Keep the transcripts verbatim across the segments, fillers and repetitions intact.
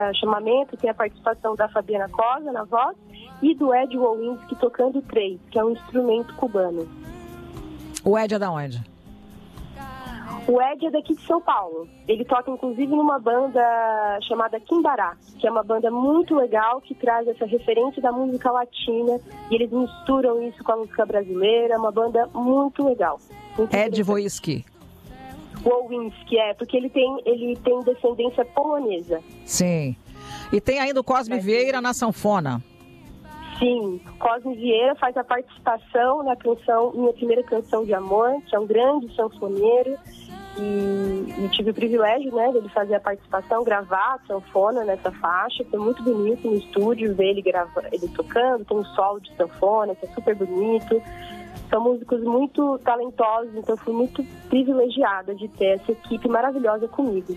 chamamento, tem a participação da Fabiana Cosa na voz e do Ed Wowinski tocando três, que é um instrumento cubano. O Ed é da onde? O Ed é daqui de São Paulo. Ele toca, inclusive, numa banda chamada Quimbará, que é uma banda muito legal, que traz essa referência da música latina, e eles misturam isso com a música brasileira. É uma banda muito legal. Muito Ed Wowinski. Wowinski, é, porque ele tem, ele tem descendência polonesa. Sim. E tem ainda o Cosme Vieira na sanfona. Sim, Cosme Vieira faz a participação na canção, minha primeira canção de amor, que é um grande sanfoneiro. E, e tive o privilégio, né, dele fazer a participação, gravar a sanfona nessa faixa. Foi muito bonito no estúdio ver ele, grava, ele tocando, tem um solo de sanfona que é super bonito. São músicos muito talentosos, então fui muito privilegiada de ter essa equipe maravilhosa comigo.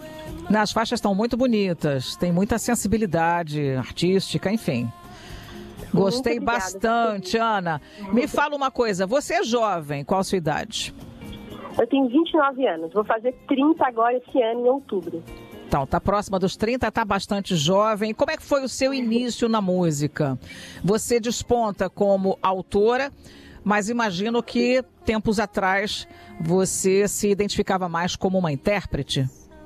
As faixas estão muito bonitas, tem muita sensibilidade artística, enfim. Gostei bastante, Ana. Me fala uma coisa, você é jovem, qual a sua idade? Eu tenho vinte e nove anos, vou fazer trinta agora esse ano, em outubro. Então, tá próxima dos trinta, tá bastante jovem. Como é que foi o seu início na música? Você desponta como autora, mas imagino que tempos atrás você se identificava mais como uma intérprete?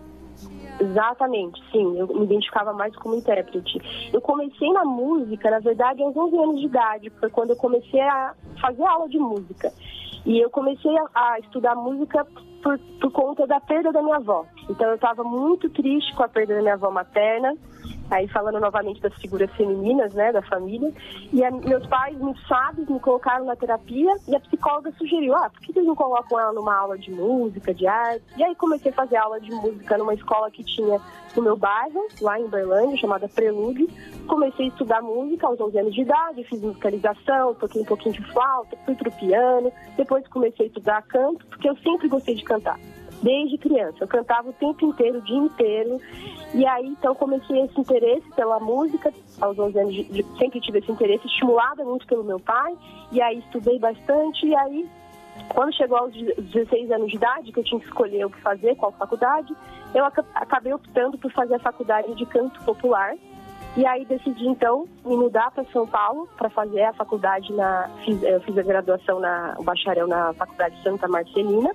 Exatamente, sim, eu me identificava mais como intérprete. Eu comecei na música, na verdade, aos onze anos de idade, foi quando eu comecei a fazer aula de música. E eu comecei a, a estudar música por, por conta da perda da minha avó. Então eu estava muito triste com a perda da minha avó materna, aí falando novamente das figuras femininas, né, da família. E a, meus pais, muito sábios, me colocaram na terapia e a psicóloga sugeriu, ah, por que vocês não colocam ela numa aula de música, de arte? E aí comecei a fazer aula de música numa escola que tinha no meu bairro, lá em Uberlândia, chamada Prelúdio. Comecei a estudar música aos onze anos de idade, fiz musicalização, toquei um pouquinho de flauta, fui pro piano, depois comecei a estudar canto, porque eu sempre gostei de cantar. Desde criança, eu cantava o tempo inteiro, o dia inteiro, e aí então comecei esse interesse pela música, aos onze anos, de, de, sempre tive esse interesse, estimulada muito pelo meu pai, e aí estudei bastante, e aí quando chegou aos dezesseis anos de idade, que eu tinha que escolher o que fazer, qual faculdade, eu acabei optando por fazer a faculdade de canto popular, e aí decidi então me mudar para São Paulo para fazer a faculdade, na, fiz, eu fiz a graduação, na, o bacharel na Faculdade Santa Marcelina.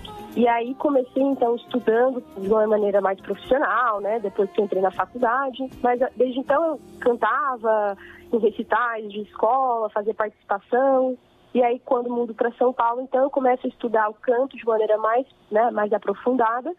E aí comecei, então, estudando de uma maneira mais profissional, né? Depois que entrei na faculdade. Mas desde então eu cantava em recitais de escola, fazia participação. E aí quando mudo para São Paulo, então eu começo a estudar o canto de maneira mais, né, mais aprofundada.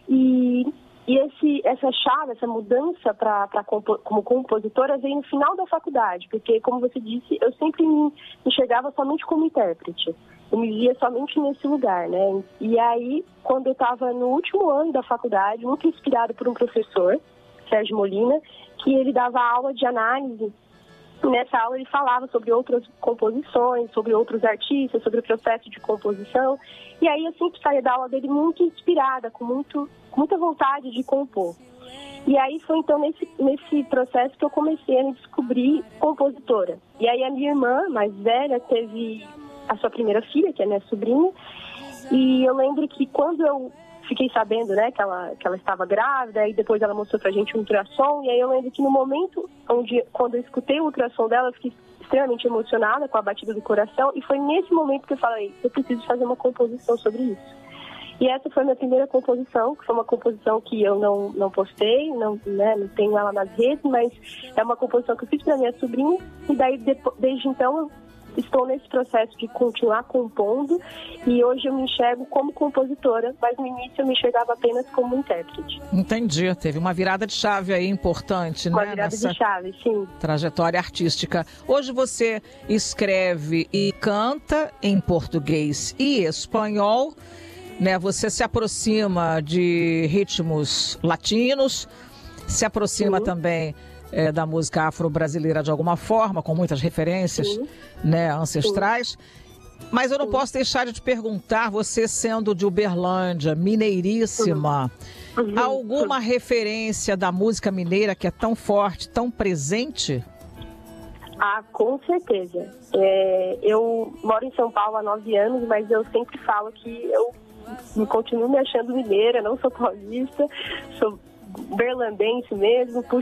E, e esse, essa chave, essa mudança pra, pra compo, como compositora veio no final da faculdade. Porque, como você disse, eu sempre me enxergava somente como intérprete. Eu me via somente nesse lugar, né? E aí, quando eu estava no último ano da faculdade, muito inspirado por um professor, Sérgio Molina, que ele dava aula de análise. E nessa aula ele falava sobre outras composições, sobre outros artistas, sobre o processo de composição. E aí eu sempre saía da aula dele muito inspirada, com, muito, com muita vontade de compor. E aí foi então nesse, nesse processo que eu comecei a me descobrir compositora. E aí a minha irmã, mais velha, teve a sua primeira filha, que é minha sobrinha, e eu lembro que quando eu fiquei sabendo, né, que ela, que ela estava grávida, e depois ela mostrou pra gente um ultrassom, e aí eu lembro que no momento onde, quando eu escutei o ultrassom dela, eu fiquei extremamente emocionada com a batida do coração, e foi nesse momento que eu falei, eu preciso fazer uma composição sobre isso. E essa foi a minha primeira composição, que foi uma composição que eu não, não postei, não, né, não tenho ela nas redes, mas é uma composição que eu fiz pra minha sobrinha, e daí, depois, desde então, eu estou nesse processo de continuar compondo e hoje eu me enxergo como compositora, mas no início eu me enxergava apenas como intérprete. Entendi, teve uma virada de chave aí importante, uma né? Uma virada nessa de chave, sim. Trajetória artística. Hoje você escreve e canta em português e espanhol, né? Você se aproxima de ritmos latinos, se aproxima sim. também É, da música afro-brasileira de alguma forma, com muitas referências né, ancestrais. Sim. Mas eu não Sim. posso deixar de te perguntar, você sendo de Uberlândia, mineiríssima, uhum. alguma uhum. referência da música mineira que é tão forte, tão presente? Ah, com certeza. É, eu moro em São Paulo há nove anos, mas eu sempre falo que eu me continuo me achando mineira, não sou paulista, sou berlandense mesmo,